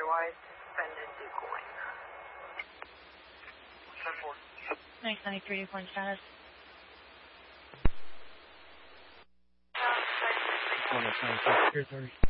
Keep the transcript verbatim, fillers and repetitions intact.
otherwise suspended decoying. ten four. Nice ninety-three, decoying status. One, nine, six, zero, three.